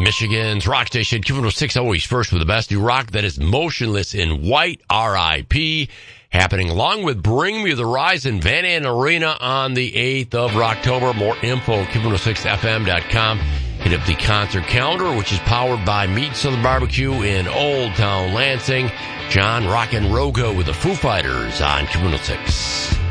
Michigan's rock station, Q106, always first with the best new rock that is Motionless in White, R.I.P., happening along with Bring Me the Horizon, Van Anden Arena on the 8th of October. More info, Q106FM.com. Hit up the concert calendar, which is powered by Meat Southern Barbecue in Old Town Lansing. John Rockin' Rogo with the Foo Fighters on Q106.